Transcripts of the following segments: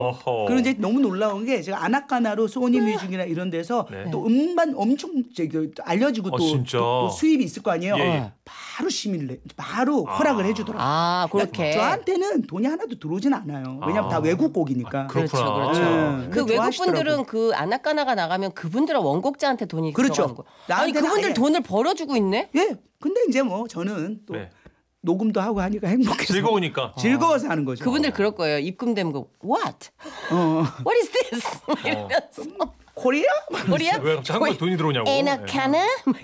어허. 그리고 이제 너무 놀라운 게 제가 아나까나로 소니 뮤직이나 이런 데서 네. 또 음반 엄청 알려지고 진짜? 또 수입이 있을 거 아니에요. 예, 예. 바로 바로 허락을 해주더라고요. 아, 그렇게. 저한테는 돈이 하나도 들어오진 않아요. 왜냐면 다 외국 곡이니까. 그렇구나. 그렇죠. 네. 그 외국 좋아하시더라고요. 분들은 그 아나까나가 나가면 그분들은 원곡자한테 돈이 그렇죠. 들어가는 거예요. 아니 나한테는 그분들 아예- 돈을 벌어주고 있네. 예. 근데 이제 뭐 저는 또 네. 녹음도 하고 하니까 행복해서 즐거우니까. 즐거워서 하는 거죠. 그분들 그럴 거예요. 입금되면 거 What? 어. What is this? 이러면서 코리아? 우리야? 왜 갑자기 한국에 돈이 들어오냐고. 에나카나?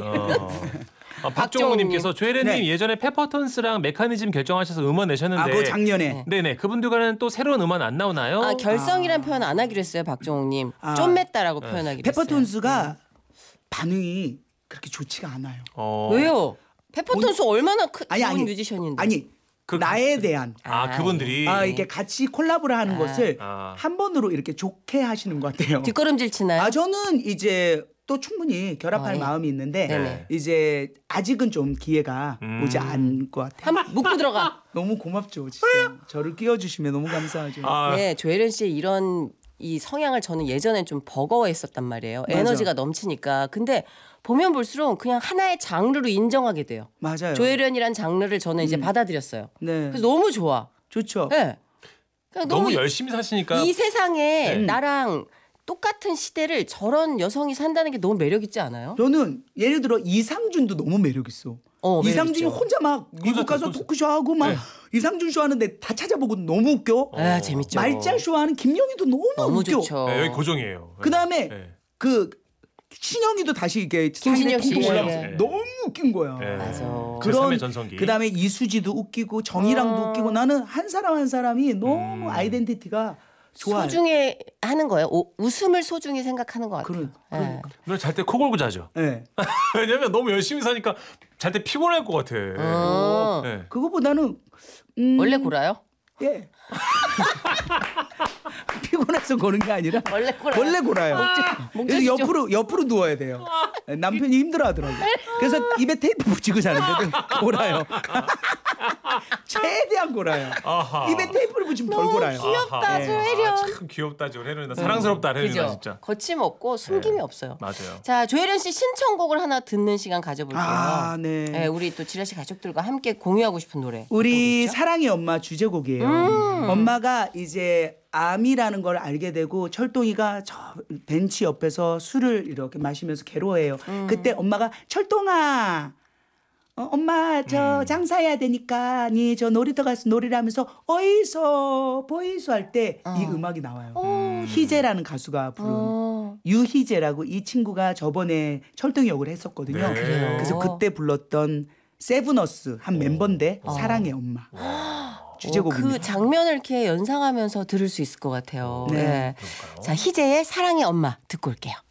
박정우님께서 조혜련님 네. 예전에 페퍼톤스랑 메커니즘 결정하셔서 음원 내셨는데. 아, 그거 작년에. 네네. 그분들과는 또 새로운 음원 안 나오나요? 아, 결성이란 표현 안 하기로 했어요, 박종욱님. 아. 좀 맸다라고 표현하기로 했어요. 페퍼톤스가 반응이 그렇게 좋지가 않아요. 왜요? 페퍼톤스 얼마나 아니, 좋은 아니. 뮤지션인데. 아니 나에 대한 그분들이. 이게 같이 콜라보를 하는 것을 아. 한 번으로 이렇게 좋게 하시는 것 같아요. 뒷걸음질 치나요? 저는 이제 또 충분히 결합할 예. 마음이 있는데 네네. 이제 아직은 좀 기회가 오지 않을 것 같아요. 한번 묶고 들어가. 너무 고맙죠, 진짜. 저를 끼워주시면 너무 감사하죠. 네, 조혜련 씨의 이런 이 성향을 저는 예전엔 좀 버거워했었단 말이에요. 맞아. 에너지가 넘치니까. 근데 보면 볼수록 그냥 하나의 장르로 인정하게 돼요. 맞아요. 조혜련이란 장르를 저는 이제 받아들였어요. 네, 그래서 너무 좋아. 좋죠. 네. 그냥 너무 열심히 사시니까. 이 세상에 나랑 똑같은 시대를 저런 여성이 산다는 게 너무 매력 있지 않아요? 저는 예를 들어 이상준도 너무 매력 있어. 매력 이상준이 있죠. 혼자 막 미국 가서 콘서트. 토크쇼 하고 막 이상준 쇼 하는데 다 찾아보고 너무 웃겨. 재밌죠. 말짤 쇼 하는 김영희도 너무 웃겨. 좋죠. 네, 여기 고정이에요. 그다음에 네. 그 신영이도 다시 이게 김신영 씨. 통통 올라오고 네. 너무 웃긴 거야. 네. 맞아. 제3의 전성기. 그다음에 이수지도 웃기고 정희랑도 웃기고 나는 한 사람 한 사람이 너무 아이덴티티가 좋아요. 소중히 하는 거예요. 웃음을 소중히 생각하는 것 같아요. 네. 오늘 잘 때 코 골고 자죠. 네. 왜냐면 너무 열심히 사니까 잘 때 피곤할 것 같아. 네. 그거보다는 원래 골아요? 예. 피곤해서 고는 게 아니라 원래 골아요. 원래 골아요. 목 그래서 조심 옆으로 누워야 돼요. 남편이 힘들어하더라고요. 그래서 입에 테이프 붙이고 자는데도 골아요. 최대한 골아요. 아하. 입에 테이프를 붙이면 덜 골아요. 귀엽다, 네. 조혜련. 참 귀엽다 조혜련이다. 사랑스럽다 혜련이다 그죠? 진짜. 거침없고 숨김이 없어요. 맞아요. 자, 조혜련 씨 신청곡을 하나 듣는 시간 가져볼게요. 네. 네, 우리 또 지라시 가족들과 함께 공유하고 싶은 노래. 우리 어떤 곡이죠? 사랑의 엄마 주제곡이에요. 엄마가 이제 암이라는 걸 알게 되고 철동이가 저 벤치 옆에서 술을 이렇게 마시면서 괴로워해요. 그때 엄마가 철동아 엄마 저 장사해야 되니까 니 저 놀이터 가서 놀이를 하면서 어이소 보이소 할 때 이 음악이 나와요. 희재라는 가수가 부른 유희재라고 이 친구가 저번에 철동이 역을 했었거든요. 네. 그래요? 그래서 그때 불렀던 세븐어스 한 멤버인데 사랑의 엄마 주제곡입니다. 그 장면을 이렇게 연상하면서 들을 수 있을 것 같아요. 네. 네. 자, 희재의 사랑의 엄마 듣고 올게요.